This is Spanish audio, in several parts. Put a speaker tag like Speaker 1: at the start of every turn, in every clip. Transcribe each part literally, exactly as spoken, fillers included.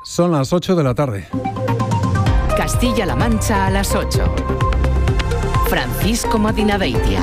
Speaker 1: Son las ocho de la tarde.
Speaker 2: Castilla-La Mancha a las ocho. Francisco Madinabeitia.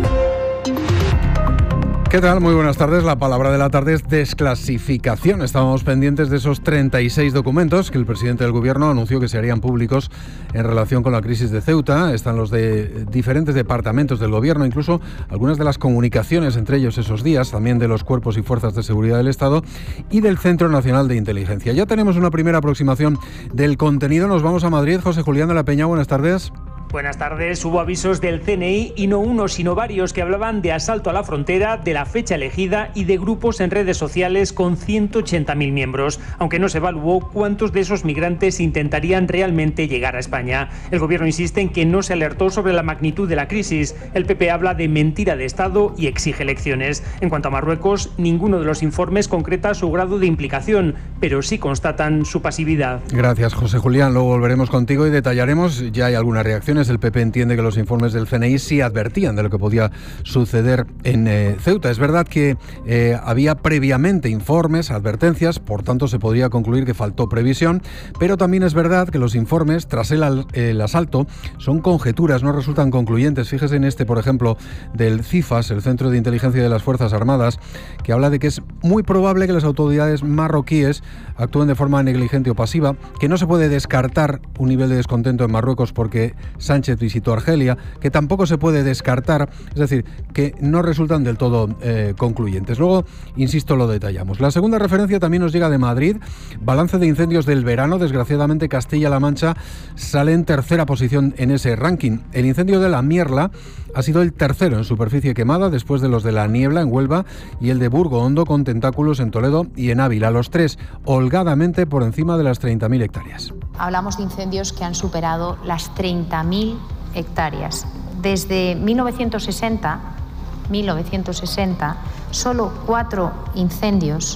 Speaker 1: ¿Qué tal? Muy buenas tardes. La palabra de la tarde es desclasificación. Estábamos pendientes de esos treinta y seis documentos que el presidente del Gobierno anunció que se harían públicos en relación con la crisis de Ceuta. Están los de diferentes departamentos del Gobierno, incluso algunas de las comunicaciones entre ellos esos días, también de los cuerpos y fuerzas de seguridad del Estado y del Centro Nacional de Inteligencia. Ya tenemos una primera aproximación del contenido. Nos vamos a Madrid. José Julián de la Peña, buenas tardes.
Speaker 3: Buenas tardes. Hubo avisos del C N I y no uno sino varios que hablaban de asalto a la frontera, de la fecha elegida y de grupos en redes sociales con ciento ochenta mil miembros, aunque no se evaluó cuántos de esos migrantes intentarían realmente llegar a España. El Gobierno insiste en que no se alertó sobre la magnitud de la crisis. El P P habla de mentira de Estado y exige elecciones. En cuanto a Marruecos, ninguno de los informes concreta su grado de implicación, pero sí constatan su pasividad.
Speaker 1: Gracias, José Julián. Luego volveremos contigo y detallaremos. Ya hay algunas reacciones. El P P entiende que los informes del C N I sí advertían de lo que podía suceder en eh, Ceuta. Es verdad que eh, había previamente informes, advertencias, por tanto se podría concluir que faltó previsión, pero también es verdad que los informes, tras el, el asalto, son conjeturas, no resultan concluyentes. Fíjese en este, por ejemplo, del CIFAS, el Centro de Inteligencia de las Fuerzas Armadas, que habla de que es muy probable que las autoridades marroquíes actúen de forma negligente o pasiva, que no se puede descartar un nivel de descontento en Marruecos porque Sánchez visitó Argelia, que tampoco se puede descartar, es decir, que no resultan del todo eh, concluyentes. Luego, insisto, lo detallamos. La segunda referencia también nos llega de Madrid. Balance de incendios del verano. Desgraciadamente, Castilla-La Mancha sale en tercera posición en ese ranking. El incendio de La Mierla ha sido el tercero en superficie quemada, después de los de La Niebla en Huelva y el de Burgo Hondo con tentáculos en Toledo y en Ávila. Los tres holgadamente por encima de las treinta mil hectáreas.
Speaker 4: Hablamos de incendios que han superado las treinta mil hectáreas. Desde mil novecientos sesenta, mil novecientos sesenta, solo cuatro incendios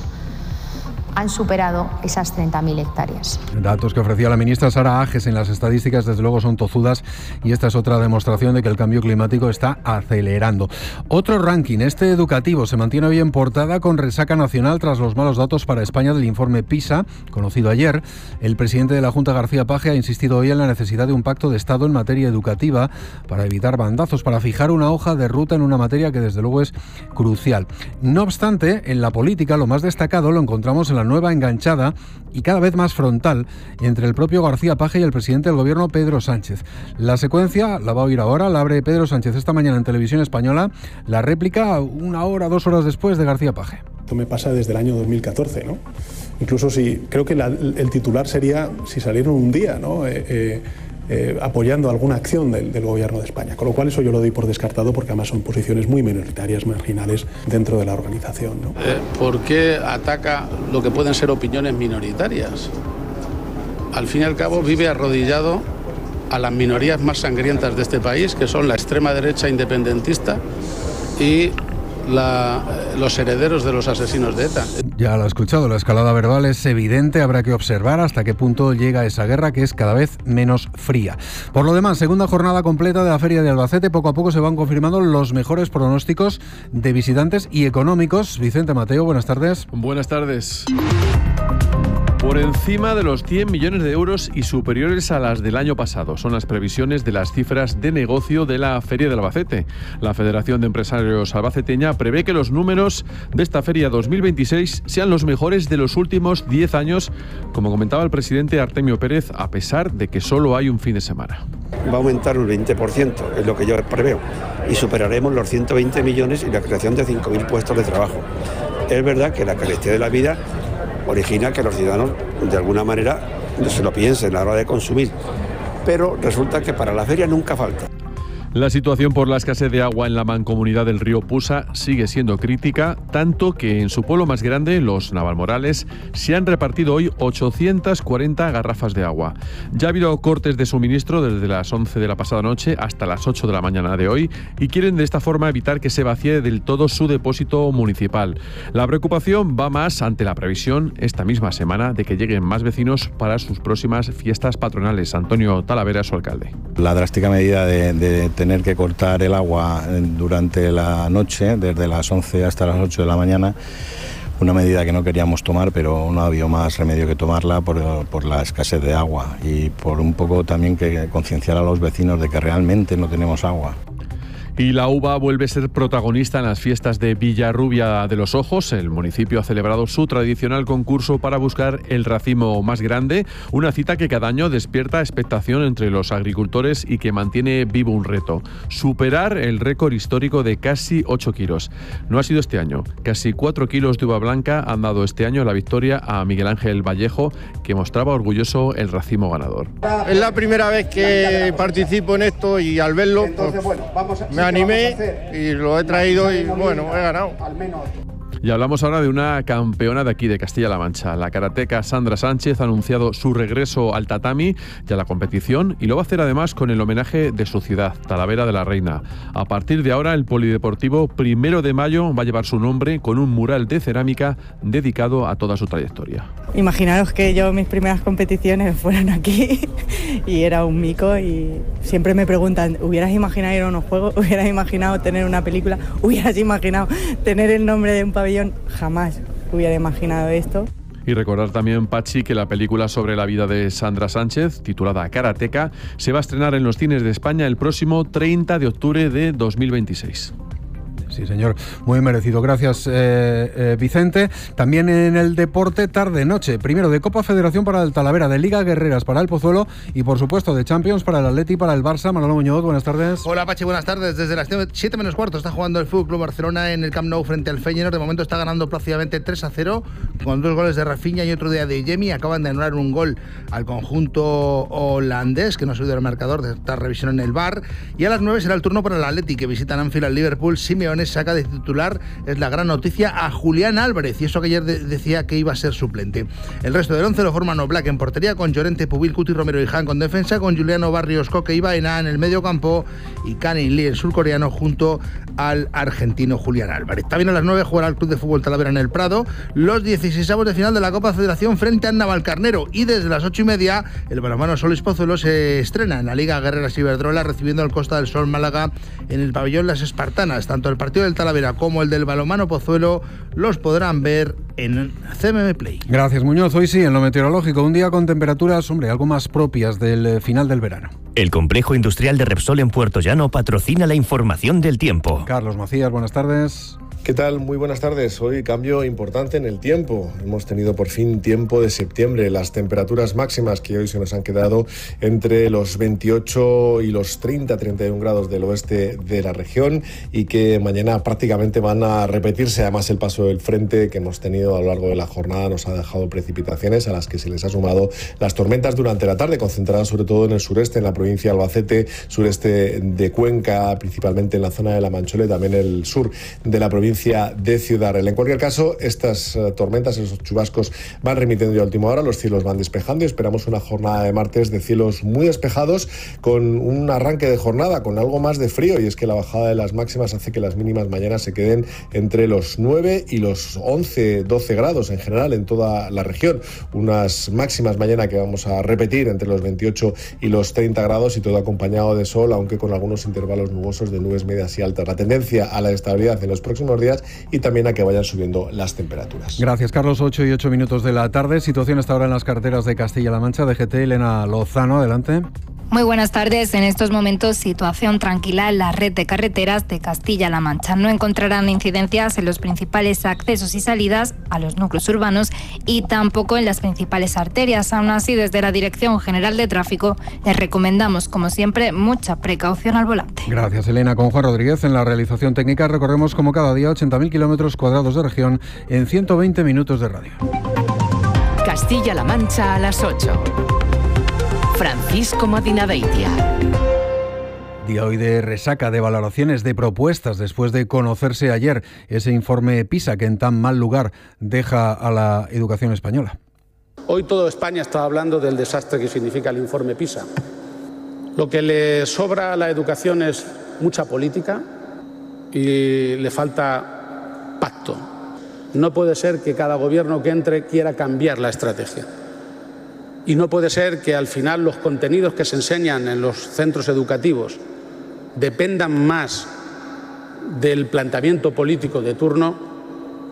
Speaker 4: han superado esas treinta mil hectáreas.
Speaker 1: Datos que ofrecía la ministra Sara Ages en las estadísticas, desde luego son tozudas, y esta es otra demostración de que el cambio climático está acelerando. Otro ranking, este educativo, se mantiene hoy en portada con resaca nacional tras los malos datos para España del informe PISA, conocido ayer. El presidente de la Junta, García Paje, ha insistido hoy en la necesidad de un pacto de Estado en materia educativa para evitar bandazos, para fijar una hoja de ruta en una materia que desde luego es crucial. No obstante, en la política lo más destacado lo encontramos en la nueva enganchada y cada vez más frontal entre el propio García Paje y el presidente del Gobierno, Pedro Sánchez. La secuencia la va a oír ahora, la abre Pedro Sánchez esta mañana en Televisión Española, la réplica una hora, dos horas después de García Paje.
Speaker 5: Esto me pasa desde el año dos mil catorce, ¿no? Incluso si, creo que la, el titular sería si salieron un día, ¿no? Eh, eh, Eh, apoyando alguna acción del, del Gobierno de España, con lo cual eso yo lo doy por descartado porque además son posiciones muy minoritarias, marginales dentro de la organización, ¿no?
Speaker 6: Eh, ¿Por qué ataca lo que pueden ser opiniones minoritarias? Al fin y al cabo vive arrodillado a las minorías más sangrientas de este país, que son la extrema derecha independentista y La, los herederos de los asesinos de ETA.
Speaker 1: Ya lo ha escuchado, la escalada verbal es evidente, habrá que observar hasta qué punto llega esa guerra que es cada vez menos fría. Por lo demás, segunda jornada completa de la Feria de Albacete, poco a poco se van confirmando los mejores pronósticos de visitantes y económicos. Vicente Mateo, buenas tardes.
Speaker 7: Buenas tardes. Por encima de los cien millones de euros y superiores a las del año pasado. Son las previsiones de las cifras de negocio de la Feria de Albacete. La Federación de Empresarios Albaceteña prevé que los números de esta Feria dos mil veintiséis sean los mejores de los últimos diez años, como comentaba el presidente Artemio Pérez, a pesar de que solo hay un fin de semana.
Speaker 8: Va a aumentar un veinte por ciento, es lo que yo preveo, y superaremos los ciento veinte millones y la creación de cinco mil puestos de trabajo. Es verdad que la calidad de la vida origina que los ciudadanos, de alguna manera, se lo piensen a la hora de consumir. Pero resulta que para la feria nunca falta.
Speaker 7: La situación por la escasez de agua en la mancomunidad del río Pusa sigue siendo crítica, tanto que en su pueblo más grande, los Navalmorales, se han repartido hoy ochocientas cuarenta garrafas de agua. Ya ha habido cortes de suministro desde las once de la pasada noche hasta las ocho de la mañana de hoy y quieren de esta forma evitar que se vacíe del todo su depósito municipal. La preocupación va más ante la previsión esta misma semana de que lleguen más vecinos para sus próximas fiestas patronales. Antonio Talavera, su alcalde.
Speaker 9: La drástica medida de, de tener que cortar el agua durante la noche, desde las once hasta las ocho de la mañana, una medida que no queríamos tomar, pero no ha habido más remedio que tomarla por, por la escasez de agua y por un poco también que concienciar a los vecinos de que realmente no tenemos agua.
Speaker 7: Y la uva vuelve a ser protagonista en las fiestas de Villarrubia de los Ojos. El municipio ha celebrado su tradicional concurso para buscar el racimo más grande, una cita que cada año despierta expectación entre los agricultores y que mantiene vivo un reto: superar el récord histórico de casi ocho kilos. No ha sido este año. Casi cuatro kilos de uva blanca han dado este año la victoria a Miguel Ángel Vallejo, que mostraba orgulloso el racimo ganador.
Speaker 10: Es la primera vez que participo en esto y al verlo pues, me animé y lo he traído y bueno, he ganado.
Speaker 7: Y hablamos ahora de una campeona de aquí, de Castilla-La Mancha. La karateca Sandra Sánchez ha anunciado su regreso al tatami y a la competición, y lo va a hacer además con el homenaje de su ciudad, Talavera de la Reina. A partir de ahora, el polideportivo Primero de Mayo va a llevar su nombre con un mural de cerámica dedicado a toda su trayectoria.
Speaker 11: Imaginaros que yo mis primeras competiciones fueron aquí y era un mico, y siempre me preguntan, ¿hubieras imaginado ir a unos juegos? ¿Hubieras imaginado tener una película? ¿Hubieras imaginado tener el nombre de un pabellón? Jamás hubiera imaginado esto.
Speaker 7: Y recordar también, Pachi, que la película sobre la vida de Sandra Sánchez, titulada Karateka, se va a estrenar en los cines de España el próximo treinta de octubre de dos mil veintiséis.
Speaker 1: Sí, señor, muy merecido. Gracias, eh, eh, Vicente. También en el deporte, tarde-noche. Primero de Copa Federación para el Talavera, de Liga Guerreras para el Pozuelo y, por supuesto, de Champions para el Atleti y para el Barça. Manolo Muñoz, buenas tardes.
Speaker 12: Hola, Pachi, buenas tardes. Desde las siete menos cuarto está jugando el F C Barcelona en el Camp Nou frente al Feyenoord. De momento está ganando plácidamente tres a cero con dos goles de Rafinha y otro de Adeyemi. Acaban de anular un gol al conjunto holandés, que no ha subido el marcador de esta revisión en el V A R. Y a las nueve será el turno para el Atleti, que visitan Anfield al Liverpool. Simeone saca de titular, es la gran noticia, a Julián Álvarez, y eso que ayer de- decía que iba a ser suplente. El resto del once lo forman Oblak en portería, con Llorente, Pubil, Cuti, Romero y Han con defensa, con Juliano Barrios, Coque y Baena en el medio campo y Kanin Lee, el surcoreano, junto al argentino Julián Álvarez. También a las nueve jugará el Club de Fútbol Talavera en el Prado los dieciseisavos de final de la Copa Federación frente al Navalcarnero, y desde las ocho y media el balonmano Solís Pozuelo se estrena en la Liga Guerreras Iberdrola, recibiendo al Costa del Sol Málaga en el pabellón Las Espartanas. Tanto el partido del Talavera como el del balonmano Pozuelo los podrán ver en C M M Play.
Speaker 1: Gracias, Muñoz. Hoy sí, en lo meteorológico, un día con temperaturas, hombre, algo más propias del eh, final del verano.
Speaker 13: El complejo industrial de Repsol en Puerto Llano patrocina la información del tiempo.
Speaker 1: Carlos Macías, buenas tardes.
Speaker 14: ¿Qué tal? Muy buenas tardes. Hoy cambio importante en el tiempo. Hemos tenido por fin tiempo de septiembre. Las temperaturas máximas que hoy se nos han quedado entre los veintiocho y los treinta, treinta y uno grados del oeste de la región, y que mañana prácticamente van a repetirse. Además, el paso del frente que hemos tenido a lo largo de la jornada nos ha dejado precipitaciones a las que se les ha sumado las tormentas durante la tarde, concentradas sobre todo en el sureste, en la provincia de Albacete, sureste de Cuenca, principalmente en la zona de La Manchole, también el sur de la provincia de Ciudad Real. En cualquier caso, estas uh, tormentas, esos chubascos van remitiendo ya a última hora, los cielos van despejando y esperamos una jornada de martes de cielos muy despejados, con un arranque de jornada con algo más de frío, y es que la bajada de las máximas hace que las mínimas mañana se queden entre los nueve y los once, doce grados en general en toda la región. Unas máximas mañana que vamos a repetir entre los veintiocho y los treinta grados, y todo acompañado de sol, aunque con algunos intervalos nubosos de nubes medias y altas. La tendencia a la estabilidad en los próximos días y también a que vayan subiendo las temperaturas.
Speaker 1: Gracias, Carlos. ocho y ocho minutos de la tarde. Situación hasta ahora en las carreteras de Castilla-La Mancha. D G T, Elena Lozano, adelante.
Speaker 15: Muy buenas tardes. En estos momentos, situación tranquila en la red de carreteras de Castilla-La Mancha. No encontrarán incidencias en los principales accesos y salidas a los núcleos urbanos y tampoco en las principales arterias. Aún así, desde la Dirección General de Tráfico les recomendamos, como siempre, mucha precaución al volante.
Speaker 1: Gracias, Elena. Con Juan Rodríguez en la realización técnica recorremos como cada día ochenta mil kilómetros cuadrados de región en ciento veinte minutos de radio.
Speaker 2: Castilla-La Mancha a las ocho. Francisco Modina Beitia.
Speaker 1: Día hoy de resaca, de valoraciones, de propuestas, después de conocerse ayer ese informe PISA que en tan mal lugar deja a la educación española.
Speaker 16: Hoy toda España está hablando del desastre que significa el informe PISA. Lo que le sobra a la educación es mucha política y le falta pacto. No puede ser que cada gobierno que entre quiera cambiar la estrategia. Y no puede ser que al final los contenidos que se enseñan en los centros educativos dependan más del planteamiento político de turno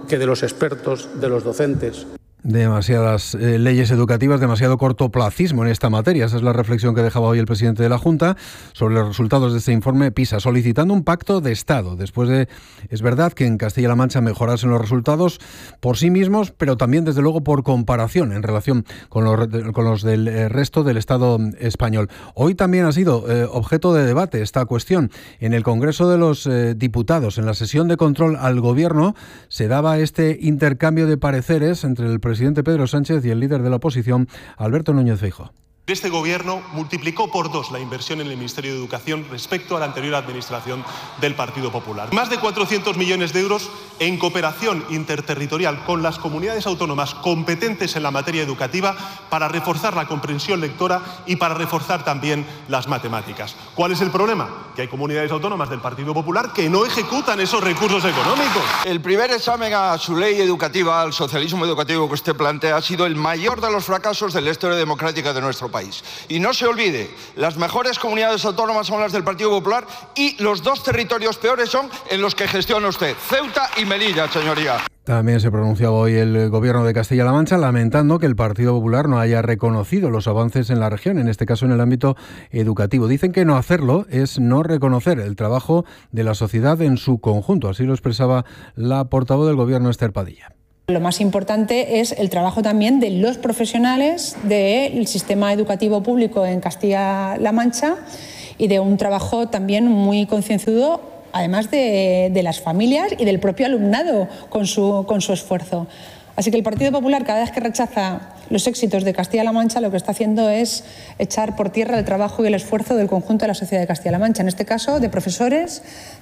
Speaker 16: que de los expertos, de los docentes.
Speaker 1: Demasiadas eh, leyes educativas, demasiado cortoplacismo en esta materia. Esa es la reflexión que dejaba hoy el presidente de la Junta sobre los resultados de este informe PISA, solicitando un pacto de Estado. Después de, es verdad que en Castilla-La Mancha mejorasen los resultados por sí mismos, pero también, desde luego, por comparación en relación con los, con los del resto del Estado español. Hoy también ha sido eh, objeto de debate esta cuestión. En el Congreso de los eh, Diputados, en la sesión de control al Gobierno, se daba este intercambio de pareceres entre el presidente presidente Pedro Sánchez y el líder de la oposición, Alberto Núñez Feijóo.
Speaker 17: Este Gobierno multiplicó por dos la inversión en el Ministerio de Educación respecto a la anterior administración del Partido Popular. Más de cuatrocientos millones de euros en cooperación interterritorial con las comunidades autónomas competentes en la materia educativa para reforzar la comprensión lectora y para reforzar también las matemáticas. ¿Cuál es el problema? Que hay comunidades autónomas del Partido Popular que no ejecutan esos recursos económicos.
Speaker 18: El primer examen a su ley educativa, al socialismo educativo que usted plantea, ha sido el mayor de los fracasos de la historia democrática de nuestro país. País. Y no se olvide, las mejores comunidades autónomas son las del Partido Popular y los dos territorios peores son en los que gestiona usted, Ceuta y Melilla, señoría.
Speaker 1: También se pronunciaba hoy el Gobierno de Castilla-La Mancha lamentando que el Partido Popular no haya reconocido los avances en la región, en este caso en el ámbito educativo. Dicen que no hacerlo es no reconocer el trabajo de la sociedad en su conjunto. Así lo expresaba la portavoz del Gobierno, Esther Padilla.
Speaker 19: Lo más importante es el trabajo también de los profesionales del sistema educativo público en Castilla-La Mancha y de un trabajo también muy concienzudo, además de, de las familias y del propio alumnado con su, con su esfuerzo. Así que el Partido Popular, cada vez que rechaza los éxitos de Castilla-La Mancha, lo que está haciendo es echar por tierra el trabajo y el esfuerzo del conjunto de la sociedad de Castilla-La Mancha, en este caso de profesores,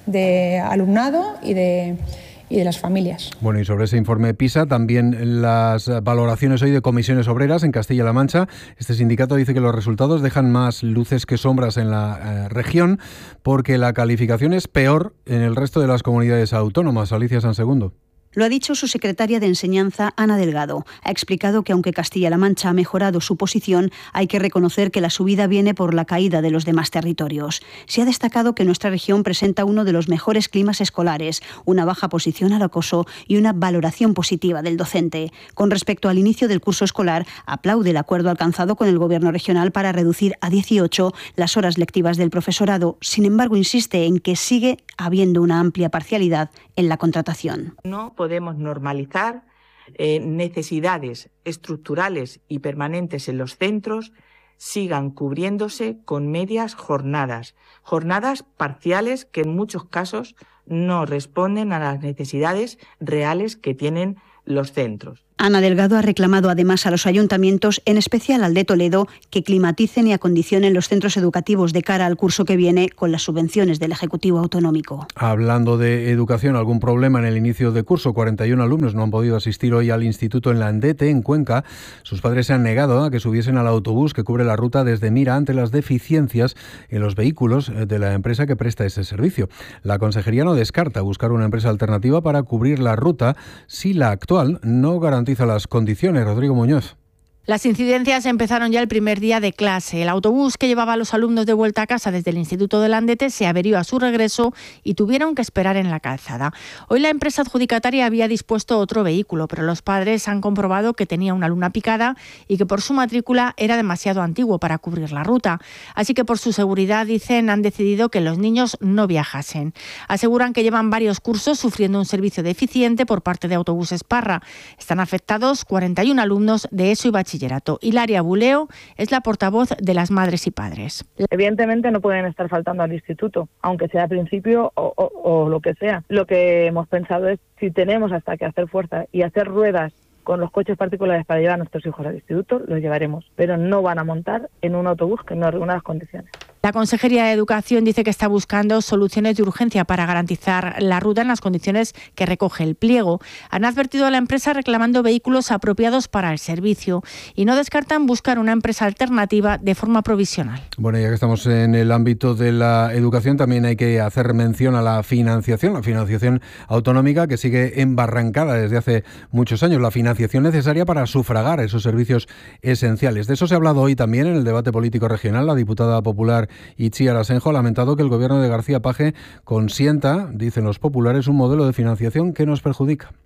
Speaker 19: de alumnado y de... y de las familias.
Speaker 1: Bueno, y sobre ese informe PISA, también las valoraciones hoy de comisiones obreras en Castilla-La Mancha. Este sindicato dice que los resultados dejan más luces que sombras en la eh, región, porque la calificación es peor en el resto de las comunidades autónomas. Alicia Sansegundo.
Speaker 20: Lo ha dicho su secretaria de Enseñanza, Ana Delgado. Ha explicado que aunque Castilla-La Mancha ha mejorado su posición, hay que reconocer que la subida viene por la caída de los demás territorios. Se ha destacado que nuestra región presenta uno de los mejores climas escolares, una baja posición al acoso y una valoración positiva del docente. Con respecto al inicio del curso escolar, aplaude el acuerdo alcanzado con el Gobierno regional para reducir a dieciocho las horas lectivas del profesorado. Sin embargo, insiste en que sigue habiendo una amplia parcialidad en la contratación.
Speaker 21: No podemos normalizar eh, necesidades estructurales y permanentes en los centros sigan cubriéndose con medias jornadas, jornadas parciales que en muchos casos no responden a las necesidades reales que tienen los centros.
Speaker 20: Ana Delgado ha reclamado además a los ayuntamientos, en especial al de Toledo, que climaticen y acondicionen los centros educativos de cara al curso que viene con las subvenciones del Ejecutivo Autonómico.
Speaker 1: Hablando de educación, algún problema en el inicio de curso. cuarenta y uno alumnos no han podido asistir hoy al instituto en Landete, en Cuenca. Sus padres se han negado a que subiesen al autobús que cubre la ruta desde Mira ante las deficiencias en los vehículos de la empresa que presta ese servicio. La consejería no descarta buscar una empresa alternativa para cubrir la ruta si la actual no garantiza las condiciones. Rodrigo Muñoz.
Speaker 22: Las incidencias empezaron ya el primer día de clase. El autobús que llevaba a los alumnos de vuelta a casa desde el Instituto de Landete se averió a su regreso y tuvieron que esperar en la calzada. Hoy la empresa adjudicataria había dispuesto otro vehículo, pero los padres han comprobado que tenía una luna picada y que por su matrícula era demasiado antiguo para cubrir la ruta. Así que por su seguridad, dicen, han decidido que los niños no viajasen. Aseguran que llevan varios cursos sufriendo un servicio deficiente por parte de Autobuses Parra. Están afectados cuarenta y uno alumnos de ESO y bachillerato. Hilaria Buleo es la portavoz de las madres y padres.
Speaker 23: Evidentemente no pueden estar faltando al instituto, aunque sea al principio o, o, o lo que sea. Lo que hemos pensado es, si tenemos hasta que hacer fuerza y hacer ruedas con los coches particulares para llevar a nuestros hijos al instituto, los llevaremos, pero no van a montar en un autobús que no reúna las condiciones.
Speaker 22: La Consejería de Educación dice que está buscando soluciones de urgencia para garantizar la ruta en las condiciones que recoge el pliego. Han advertido a la empresa reclamando vehículos apropiados para el servicio y no descartan buscar una empresa alternativa de forma provisional.
Speaker 1: Bueno, ya que estamos en el ámbito de la educación, también hay que hacer mención a la financiación, la financiación autonómica que sigue embarrancada desde hace muchos años, la financiación necesaria para sufragar esos servicios esenciales. De eso se ha hablado hoy también en el debate político regional. La diputada popular Itziar Asenjo ha lamentado que el gobierno de García Paje consienta, dicen los populares, un modelo de financiación que nos perjudica.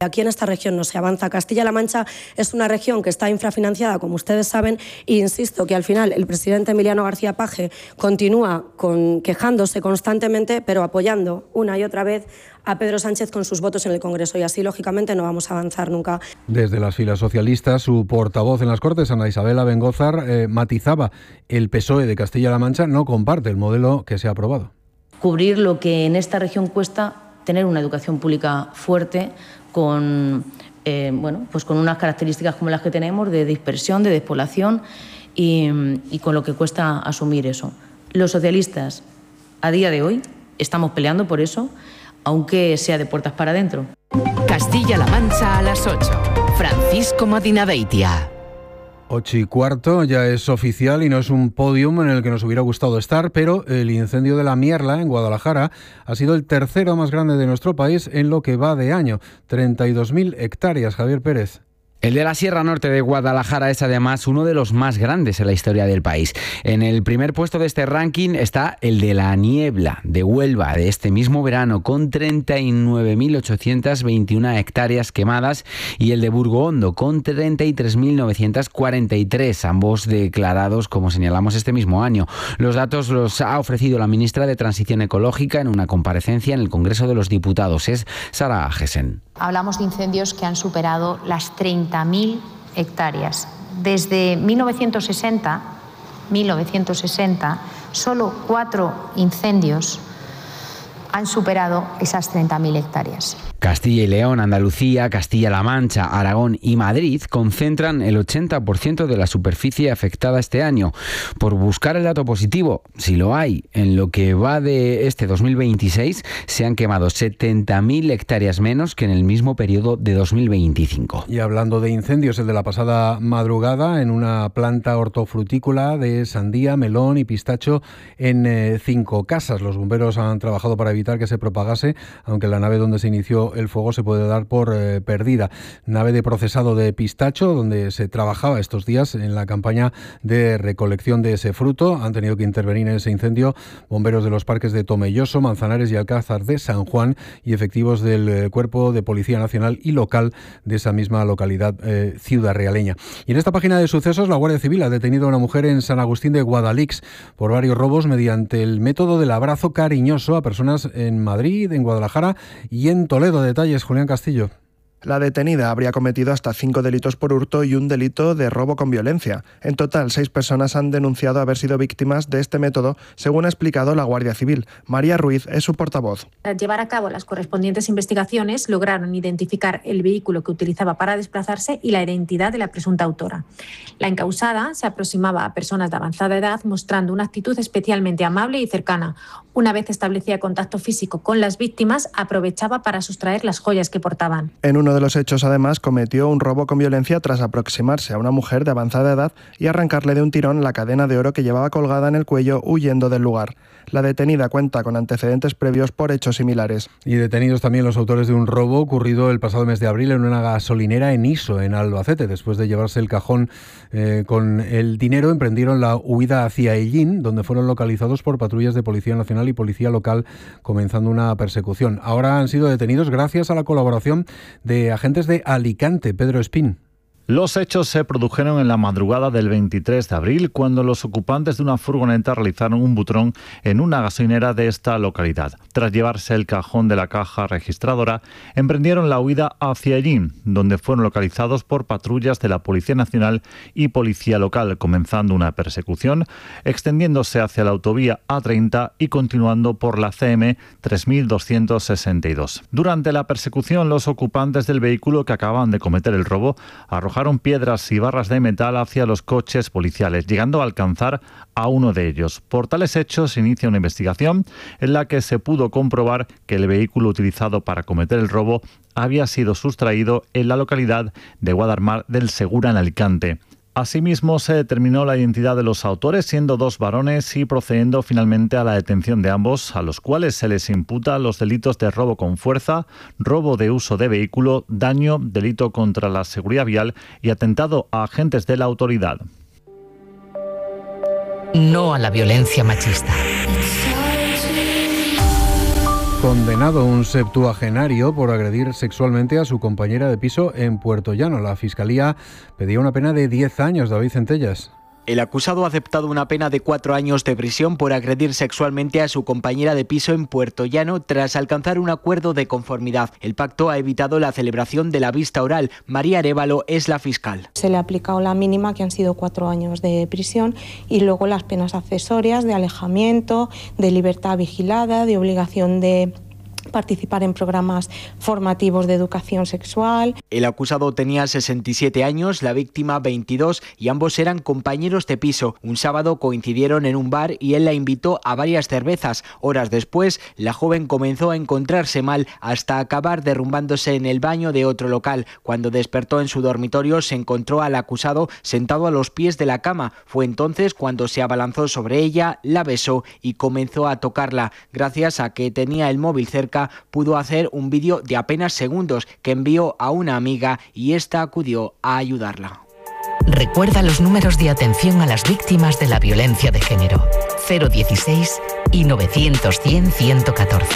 Speaker 3: Aquí en esta región no se avanza. Castilla-La Mancha es una región que está infrafinanciada, como ustedes saben, e insisto que al final el presidente Emiliano García Paje continúa con, quejándose constantemente, pero apoyando una y otra vez a Pedro Sánchez con sus votos en el Congreso, y así, lógicamente, no vamos a avanzar nunca.
Speaker 1: Desde las filas socialistas, su portavoz en las Cortes, Ana Isabel Abengózar, eh, matizaba: el P S O E de Castilla-La Mancha no comparte el modelo que se ha aprobado.
Speaker 4: Cubrir lo que en esta región cuesta tener una educación pública fuerte, con, eh, bueno, pues con unas características como las que tenemos, de dispersión, de despoblación, y, y con lo que cuesta asumir eso. Los socialistas, a día de hoy, estamos peleando por eso, aunque sea de puertas para adentro.
Speaker 2: Castilla-La Mancha a las ocho. Francisco Madinabeitia.
Speaker 1: Ocho y cuarto, ya es oficial y no es un podium en el que nos hubiera gustado estar, pero el incendio de la Mierla, en Guadalajara, ha sido el tercero más grande de nuestro país en lo que va de año. treinta y dos mil hectáreas, Javier Pérez.
Speaker 5: El de la Sierra Norte de Guadalajara es además uno de los más grandes en la historia del país. En el primer puesto de este ranking está el de la Niebla de Huelva de este mismo verano, con treinta y nueve mil ochocientas veintiuna hectáreas quemadas, y el de Burgo-Hondo con treinta y tres mil novecientas cuarenta y tres, ambos declarados, como señalamos, este mismo año. Los datos los ha ofrecido la ministra de Transición Ecológica en una comparecencia en el Congreso de los Diputados. Es Sara Agesen.
Speaker 24: Hablamos de incendios que han superado las treinta mil hectáreas. Desde mil novecientos sesenta, mil novecientos sesenta, solo cuatro incendios han superado esas treinta mil hectáreas.
Speaker 5: Castilla y León, Andalucía, Castilla-La Mancha, Aragón y Madrid concentran el ochenta por ciento de la superficie afectada este año. Por buscar el dato positivo, si lo hay, en lo que va de este dos mil veintiséis se han quemado setenta mil hectáreas menos que en el mismo periodo de dos mil veinticinco.
Speaker 1: Y hablando de incendios, el de la pasada madrugada en una planta hortofrutícola de sandía, melón y pistacho en eh, Cinco Casas. Los bomberos han trabajado para evitar que se propagase, aunque la nave donde se inició el fuego se puede dar por eh, perdida. Nave de procesado de pistacho, donde se trabajaba estos días en la campaña de recolección de ese fruto. Han tenido que intervenir en ese incendio bomberos de los parques de Tomelloso, Manzanares y Alcázar de San Juan, y efectivos del eh, Cuerpo de Policía Nacional y local de esa misma localidad eh, ciudadrealeña. Y en esta página de sucesos, la Guardia Civil ha detenido a una mujer en San Agustín de Guadalix por varios robos mediante el método del abrazo cariñoso a personas en Madrid, en Guadalajara y en Toledo. Detalles, Julián Castillo.
Speaker 25: La detenida habría cometido hasta cinco delitos por hurto y un delito de robo con violencia. En total, seis personas han denunciado haber sido víctimas de este método, según ha explicado la Guardia Civil. María Ruiz es su portavoz.
Speaker 26: Al llevar a cabo las correspondientes investigaciones, lograron identificar el vehículo que utilizaba para desplazarse y la identidad de la presunta autora. La encausada se aproximaba a personas de avanzada edad mostrando una actitud especialmente amable y cercana. Una vez establecía contacto físico con las víctimas, aprovechaba para sustraer las joyas que portaban.
Speaker 25: En uno de los hechos, además, cometió un robo con violencia tras aproximarse a una mujer de avanzada edad y arrancarle de un tirón la cadena de oro que llevaba colgada en el cuello, huyendo del lugar. La detenida cuenta con antecedentes previos por hechos similares.
Speaker 1: Y detenidos también los autores de un robo ocurrido el pasado mes de abril en una gasolinera en Iso, en Albacete. Después de llevarse el cajón eh, con el dinero, emprendieron la huida hacia Ellín, donde fueron localizados por patrullas de Policía Nacional y Policía Local, comenzando una persecución. Ahora han sido detenidos gracias a la colaboración de agentes de Alicante. Pedro Espín.
Speaker 27: Los hechos se produjeron en la madrugada del veintitrés de abril, cuando los ocupantes de una furgoneta realizaron un butrón en una gasolinera de esta localidad. Tras llevarse el cajón de la caja registradora, emprendieron la huida hacia Ellín, donde fueron localizados por patrullas de la Policía Nacional y Policía Local, comenzando una persecución, extendiéndose hacia la autovía A treinta y continuando por la C M tres mil doscientos sesenta y dos. Durante la persecución, los ocupantes del vehículo que acaban de cometer el robo arrojaron arrojaron piedras y barras de metal hacia los coches policiales, llegando a alcanzar a uno de ellos. Por tales hechos se inicia una investigación en la que se pudo comprobar que el vehículo utilizado para cometer el robo había sido sustraído en la localidad de Guadarmar del Segura, en Alicante. Asimismo, se determinó la identidad de los autores, siendo dos varones, y procediendo finalmente a la detención de ambos, a los cuales se les imputa los delitos de robo con fuerza, robo de uso de vehículo, daño, delito contra la seguridad vial y atentado a agentes de la autoridad.
Speaker 2: No a la violencia machista.
Speaker 1: Condenado un septuagenario por agredir sexualmente a su compañera de piso en Puerto Llano. La Fiscalía pedía una pena de diez años. David Centellas.
Speaker 6: El acusado ha aceptado una pena de cuatro años de prisión por agredir sexualmente a su compañera de piso en Puerto Llano tras alcanzar un acuerdo de conformidad. El pacto ha evitado la celebración de la vista oral. María Arévalo es la fiscal.
Speaker 7: Se le ha aplicado la mínima, que han sido cuatro años de prisión, y luego las penas accesorias de alejamiento, de libertad vigilada, de obligación de participar en programas formativos de educación sexual.
Speaker 6: El acusado tenía sesenta y siete años, la víctima veintidós y ambos eran compañeros de piso. Un sábado coincidieron en un bar y él la invitó a varias cervezas. Horas después, la joven comenzó a encontrarse mal hasta acabar derrumbándose en el baño de otro local. Cuando despertó en su dormitorio, se encontró al acusado sentado a los pies de la cama. Fue entonces cuando se abalanzó sobre ella, la besó y comenzó a tocarla. Gracias a que tenía el móvil cerca, pudo hacer un vídeo de apenas segundos que envió a una amiga y esta acudió a ayudarla.
Speaker 2: Recuerda los números de atención a las víctimas de la violencia de género: cero dieciséis y novecientos cien ciento catorce.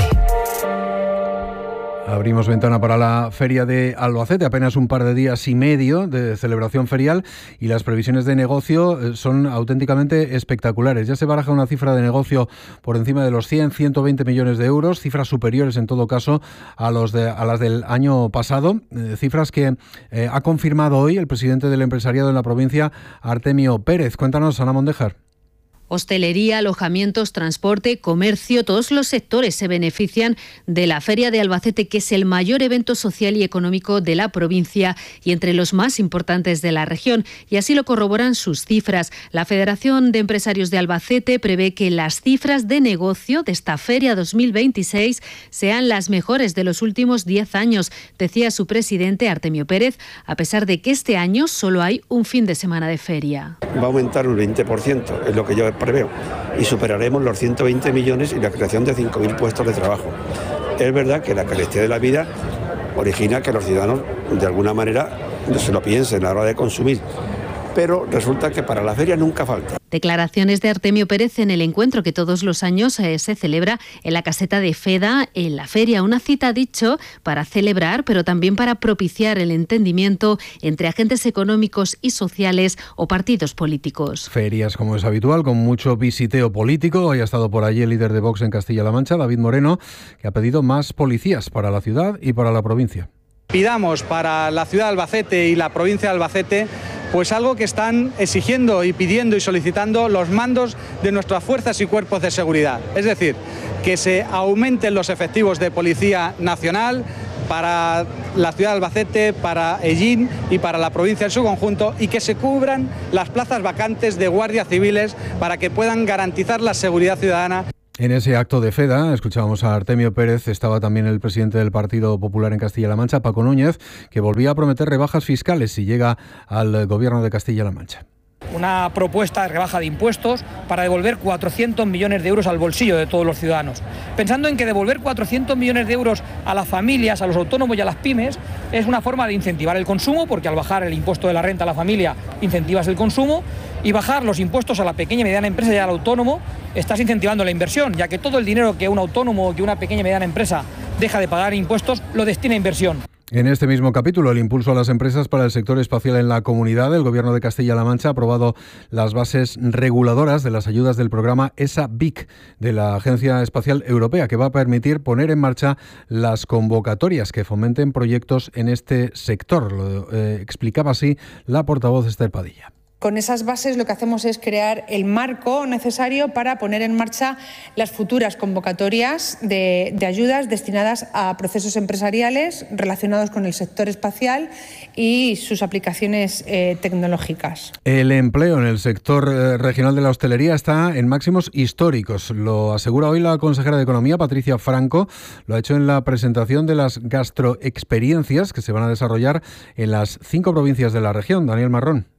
Speaker 1: Abrimos ventana para la Feria de Albacete, apenas un par de días y medio de celebración ferial y las previsiones de negocio son auténticamente espectaculares. Ya se baraja una cifra de negocio por encima de los cien, ciento veinte millones de euros, cifras superiores en todo caso a, los de, a las del año pasado, eh, cifras que eh, ha confirmado hoy el presidente del empresariado en la provincia, Artemio Pérez. Cuéntanos, Ana Mondejar.
Speaker 8: Hostelería, alojamientos, transporte, comercio, todos los sectores se benefician de la Feria de Albacete, que es el mayor evento social y económico de la provincia y entre los más importantes de la región. Y así lo corroboran sus cifras. La Federación de Empresarios de Albacete prevé que las cifras de negocio de esta Feria dos mil veintiséis sean las mejores de los últimos diez años, decía su presidente Artemio Pérez, a pesar de que este año solo hay un fin de semana de feria.
Speaker 9: Va a aumentar un veinte por ciento, es lo que yo preveo, y superaremos los ciento veinte millones y la creación de cinco mil puestos de trabajo. Es verdad que la calidad de la vida origina que los ciudadanos de alguna manera se lo piensen a la hora de consumir, pero resulta que para la feria nunca falta.
Speaker 8: Declaraciones de Artemio Pérez en el encuentro que todos los años eh, se celebra en la caseta de Feda, en la feria. Una cita, dicho, para celebrar, pero también para propiciar el entendimiento entre agentes económicos y sociales o partidos políticos.
Speaker 1: Ferias, como es habitual, con mucho visiteo político. Hoy ha estado por allí el líder de Vox en Castilla-La Mancha, David Moreno, que ha pedido más policías para la ciudad y para la provincia.
Speaker 10: Pidamos para la ciudad de Albacete y la provincia de Albacete pues algo que están exigiendo y pidiendo y solicitando los mandos de nuestras fuerzas y cuerpos de seguridad. Es decir, que se aumenten los efectivos de Policía Nacional para la ciudad de Albacete, para Ellín y para la provincia en su conjunto, y que se cubran las plazas vacantes de guardias civiles para que puedan garantizar la seguridad ciudadana.
Speaker 1: En ese acto de Feda, escuchábamos a Artemio Pérez, estaba también el presidente del Partido Popular en Castilla-La Mancha, Paco Núñez, que volvía a prometer rebajas fiscales si llega al gobierno de Castilla-La Mancha.
Speaker 11: Una propuesta de rebaja de impuestos para devolver cuatrocientos millones de euros al bolsillo de todos los ciudadanos. Pensando en que devolver cuatrocientos millones de euros a las familias, a los autónomos y a las pymes es una forma de incentivar el consumo, porque al bajar el impuesto de la renta a la familia incentivas el consumo, y bajar los impuestos a la pequeña y mediana empresa y al autónomo estás incentivando la inversión, ya que todo el dinero que un autónomo o que una pequeña y mediana empresa deja de pagar impuestos lo destina a inversión.
Speaker 1: En este mismo capítulo, el impulso a las empresas para el sector espacial en la comunidad, el Gobierno de Castilla-La Mancha ha aprobado las bases reguladoras de las ayudas del programa E S A B I C de la Agencia Espacial Europea, que va a permitir poner en marcha las convocatorias que fomenten proyectos en este sector. Lo eh, explicaba así la portavoz Esther Padilla.
Speaker 19: Con esas bases lo que hacemos es crear el marco necesario para poner en marcha las futuras convocatorias de, de ayudas destinadas a procesos empresariales relacionados con el sector espacial y sus aplicaciones eh, tecnológicas.
Speaker 1: El empleo en el sector eh, regional de la hostelería está en máximos históricos. Lo asegura hoy la consejera de Economía, Patricia Franco. Lo ha hecho en la presentación de las gastroexperiencias que se van a desarrollar en las cinco provincias de la región. Daniel Marrón.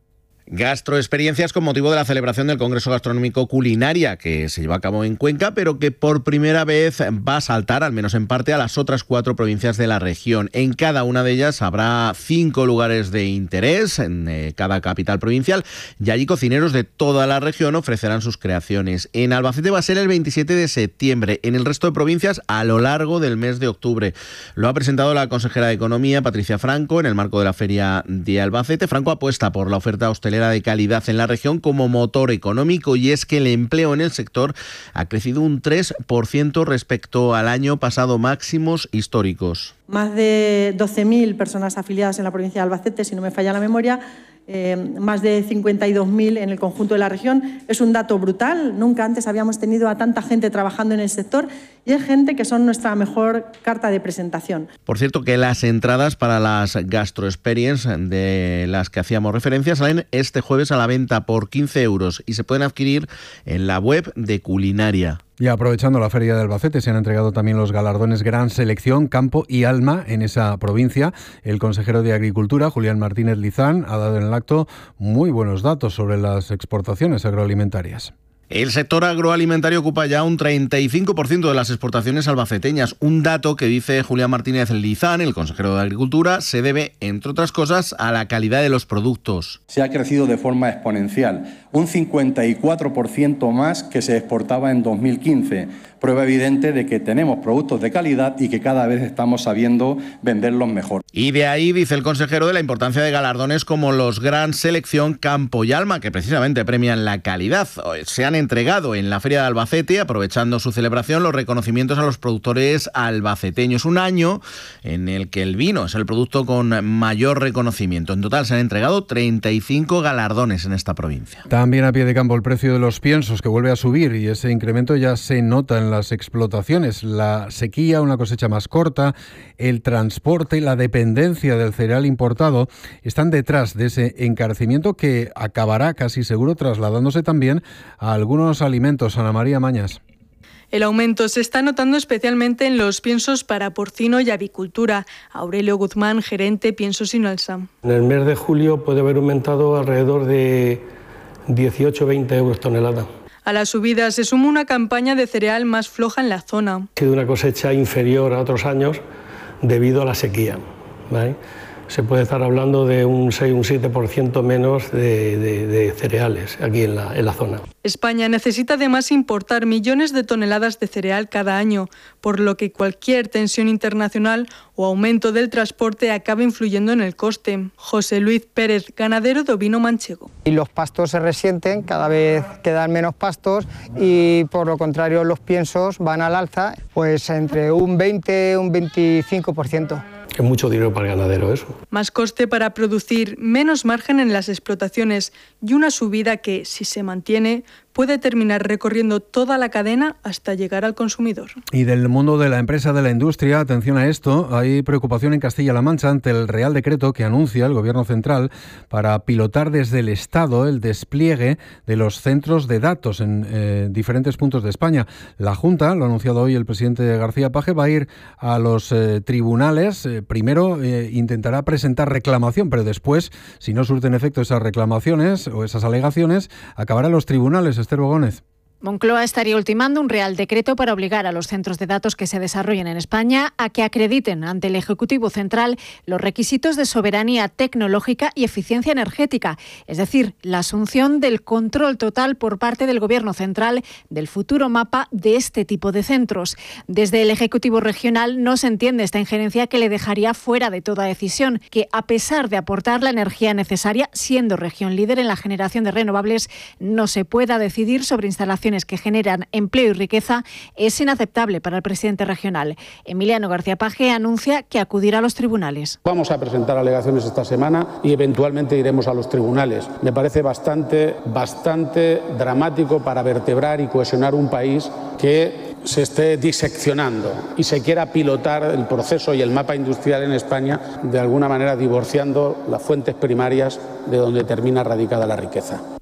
Speaker 12: Gastroexperiencias con motivo de la celebración del Congreso Gastronómico Culinaria, que se lleva a cabo en Cuenca, pero que por primera vez va a saltar, al menos en parte, a las otras cuatro provincias de la región. En cada una de ellas habrá cinco lugares de interés en eh, cada capital provincial, y allí cocineros de toda la región ofrecerán sus creaciones. En Albacete va a ser el veintisiete de septiembre, en el resto de provincias a lo largo del mes de octubre. Lo ha presentado la consejera de Economía, Patricia Franco, en el marco de la Feria de Albacete. Franco apuesta por la oferta hostelera de calidad en la región como motor económico, y es que el empleo en el sector ha crecido un tres por ciento respecto al año pasado, máximos históricos.
Speaker 13: Más de doce mil personas afiliadas en la provincia de Albacete, si no me falla la memoria, eh, más de cincuenta y dos mil en el conjunto de la región. Es un dato brutal, nunca antes habíamos tenido a tanta gente trabajando en el sector, y es gente que son nuestra mejor carta de presentación.
Speaker 12: Por cierto, que las entradas para las Gastro Experience de las que hacíamos referencia salen este jueves a la venta por quince euros y se pueden adquirir en la web de Culinaria.
Speaker 1: Y aprovechando la Feria de Albacete, se han entregado también los galardones Gran Selección, Campo y Alma en esa provincia. El consejero de Agricultura, Julián Martínez Lizán, ha dado en el acto muy buenos datos sobre las exportaciones agroalimentarias.
Speaker 12: El sector agroalimentario ocupa ya un treinta y cinco por ciento de las exportaciones albaceteñas, un dato que, dice Julián Martínez Lizán, el consejero de Agricultura, se debe, entre otras cosas, a la calidad de los productos.
Speaker 14: Se ha crecido de forma exponencial, un cincuenta y cuatro por ciento más que se exportaba en dos mil quince, prueba evidente de que tenemos productos de calidad y que cada vez estamos sabiendo venderlos mejor.
Speaker 12: Y de ahí, dice el consejero, de la importancia de galardones como los Gran Selección, Campo y Alma, que precisamente premian la calidad. Se han entregado en la Feria de Albacete, aprovechando su celebración, los reconocimientos a los productores albaceteños. Un año en el que el vino es el producto con mayor reconocimiento. En total se han entregado treinta y cinco galardones en esta provincia.
Speaker 1: También a pie de campo el precio de los piensos, que vuelve a subir, y ese incremento ya se nota en las explotaciones. La sequía, una cosecha más corta, el transporte y la dependencia del cereal importado están detrás de ese encarecimiento que acabará casi seguro trasladándose también a algunos alimentos. Ana María Mañas.
Speaker 15: El aumento se está notando especialmente en los piensos para porcino y avicultura. Aurelio Guzmán, gerente Piensos Sinalsa.
Speaker 16: En el mes de julio puede haber aumentado alrededor de dieciocho a veinte euros tonelada.
Speaker 15: A la subida se suma una campaña de cereal más floja en la zona.
Speaker 16: Ha sido una cosecha inferior a otros años debido a la sequía, ¿vale? Se puede estar hablando de un seis, un siete por ciento menos de, de, de cereales aquí en la, en la zona.
Speaker 15: España necesita además importar millones de toneladas de cereal cada año, por lo que cualquier tensión internacional o aumento del transporte acaba influyendo en el coste. José Luis Pérez, ganadero de ovino manchego.
Speaker 17: Y los pastos se resienten, cada vez quedan menos pastos, y por lo contrario los piensos van al alza, pues entre un veinte, un veinticinco por ciento.
Speaker 16: Es mucho dinero para el ganadero eso.
Speaker 15: Más coste para producir, menos margen en las explotaciones y una subida que, si se mantiene, puede terminar recorriendo toda la cadena hasta llegar al consumidor.
Speaker 1: Y del mundo de la empresa, de la industria, atención a esto, hay preocupación en Castilla-La Mancha ante el Real Decreto que anuncia el Gobierno central para pilotar desde el Estado el despliegue de los centros de datos en eh, diferentes puntos de España. La Junta, lo ha anunciado hoy el presidente García Paje, va a ir a los eh, tribunales. Eh, primero eh, intentará presentar reclamación, pero después, si no surten efecto esas reclamaciones o esas alegaciones, acabará en los tribunales. Esther Bogónez.
Speaker 18: Moncloa estaría ultimando un Real Decreto para obligar a los centros de datos que se desarrollen en España a que acrediten ante el Ejecutivo Central los requisitos de soberanía tecnológica y eficiencia energética, es decir, la asunción del control total por parte del Gobierno Central del futuro mapa de este tipo de centros. Desde el Ejecutivo Regional no se entiende esta injerencia que le dejaría fuera de toda decisión, que a pesar de aportar la energía necesaria, siendo región líder en la generación de renovables, no se pueda decidir sobre instalaciones que generan empleo y riqueza, es inaceptable para el presidente regional. Emiliano García Paje anuncia que acudirá a los tribunales.
Speaker 28: Vamos a presentar alegaciones esta semana y eventualmente iremos a los tribunales. Me parece bastante, bastante dramático para vertebrar y cohesionar un país que se esté diseccionando y se quiera pilotar el proceso y el mapa industrial en España, de alguna manera divorciando las fuentes primarias de donde termina radicada la riqueza.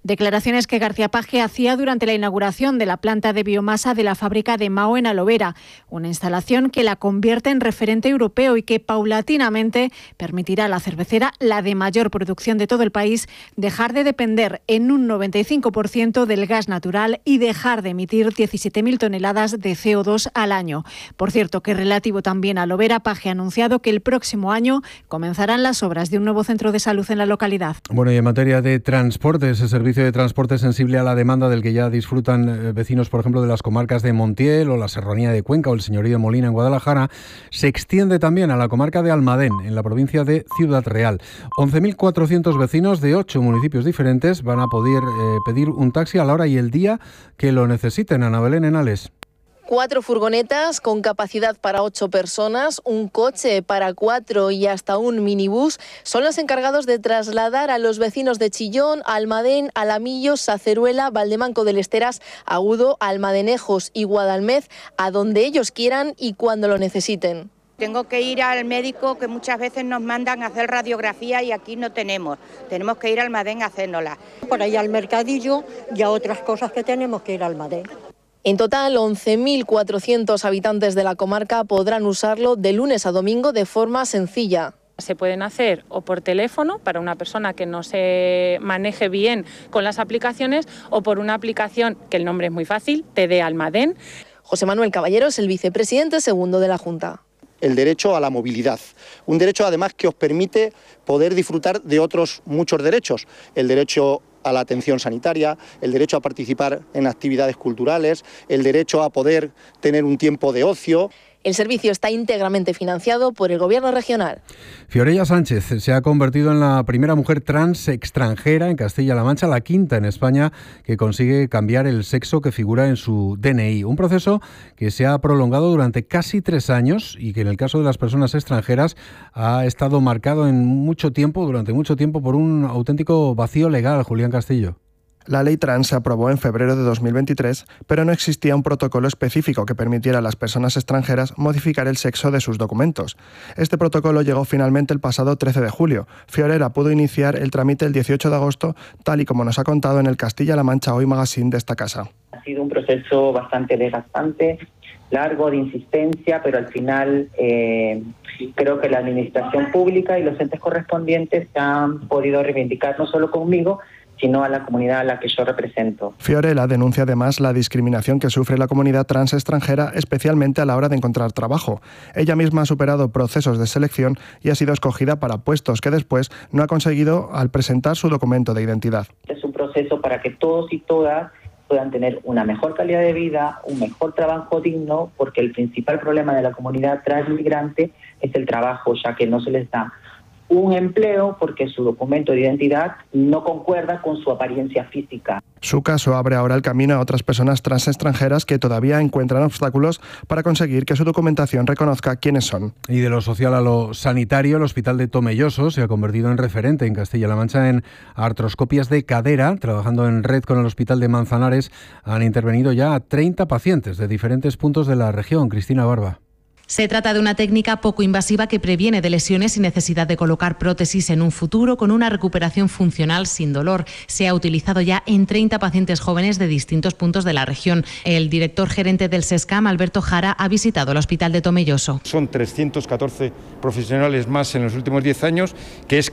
Speaker 18: Declaraciones que García Paje hacía durante la inauguración de la planta de biomasa de la fábrica de Mao en Alovera, una instalación que la convierte en referente europeo y que paulatinamente permitirá a la cervecera, la de mayor producción de todo el país, dejar de depender en un noventa y cinco por ciento del gas natural y dejar de emitir diecisiete mil toneladas de C O dos al año. Por cierto, que relativo también a Alovera, Paje ha anunciado que el próximo año comenzarán las obras de un nuevo centro de salud en la localidad.
Speaker 1: Bueno, y en materia de transporte, ese servicio de transporte sensible a la demanda del que ya disfrutan vecinos, por ejemplo, de las comarcas de Montiel o la Serranía de Cuenca o el Señorío de Molina en Guadalajara, se extiende también a la comarca de Almadén, en la provincia de Ciudad Real. once mil cuatrocientos vecinos de ocho municipios diferentes van a poder eh, pedir un taxi a la hora y el día que lo necesiten. Ana Belén Henales.
Speaker 3: Cuatro furgonetas con capacidad para ocho personas, un coche para cuatro y hasta un minibús son los encargados de trasladar a los vecinos de Chillón, Almadén, Alamillos, Saceruela, Valdemanco del Esteras, Agudo, Almadenejos y Guadalmez a donde ellos quieran y cuando lo necesiten.
Speaker 4: Tengo que ir al médico, que muchas veces nos mandan a hacer radiografía y aquí no tenemos. Tenemos que ir al Almadén a hacérnosla.
Speaker 5: Por ahí al mercadillo y a otras cosas que tenemos que ir al Almadén.
Speaker 3: En total, once mil cuatrocientos habitantes de la comarca podrán usarlo de lunes a domingo de forma sencilla.
Speaker 20: Se pueden hacer o por teléfono para una persona que no se maneje bien con las aplicaciones o por una aplicación que el nombre es muy fácil, T D Almadén.
Speaker 3: José Manuel Caballero es el vicepresidente segundo de la Junta.
Speaker 21: El derecho a la movilidad, un derecho además que os permite poder disfrutar de otros muchos derechos, el derecho a la atención sanitaria, el derecho a participar en actividades culturales, el derecho a poder tener un tiempo de ocio.
Speaker 3: El servicio está íntegramente financiado por el Gobierno regional.
Speaker 1: Fiorella Sánchez se ha convertido en la primera mujer trans extranjera en Castilla-La Mancha, la quinta en España que consigue cambiar el sexo que figura en su D N I. Un proceso que se ha prolongado durante casi tres años y que en el caso de las personas extranjeras ha estado marcado en mucho tiempo, durante mucho tiempo, por un auténtico vacío legal. Julián Castillo.
Speaker 25: La ley trans se aprobó en febrero de dos mil veintitrés, pero no existía un protocolo específico que permitiera a las personas extranjeras modificar el sexo de sus documentos. Este protocolo llegó finalmente el pasado trece de julio. Fiorella pudo iniciar el trámite el dieciocho de agosto, tal y como nos ha contado en el Castilla-La Mancha Hoy Magazine de esta casa.
Speaker 22: Ha sido un proceso bastante desgastante, largo, de insistencia, pero al final eh, creo que la administración pública y los entes correspondientes se han podido reivindicar no solo conmigo, sino a la comunidad a la que yo represento.
Speaker 25: Fiorella denuncia además la discriminación que sufre la comunidad trans extranjera, especialmente a la hora de encontrar trabajo. Ella misma ha superado procesos de selección y ha sido escogida para puestos que después no ha conseguido al presentar su documento de identidad.
Speaker 22: Es un proceso para que todos y todas puedan tener una mejor calidad de vida, un mejor trabajo digno, porque el principal problema de la comunidad transmigrante es el trabajo, ya que no se les da un empleo porque su documento de identidad no concuerda con su apariencia física.
Speaker 25: Su caso abre ahora el camino a otras personas trans extranjeras que todavía encuentran obstáculos para conseguir que su documentación reconozca quiénes son.
Speaker 1: Y de lo social a lo sanitario, el Hospital de Tomelloso se ha convertido en referente en Castilla-La Mancha en artroscopias de cadera. Trabajando en red con el Hospital de Manzanares, han intervenido ya treinta pacientes de diferentes puntos de la región. Cristina Barba.
Speaker 23: Se trata de una técnica poco invasiva que previene de lesiones sin necesidad de colocar prótesis en un futuro, con una recuperación funcional sin dolor. Se ha utilizado ya en treinta pacientes jóvenes de distintos puntos de la región. El director gerente del SESCAM, Alberto Jara, ha visitado el Hospital de Tomelloso.
Speaker 24: Son trescientos catorce profesionales más en los últimos diez años, que es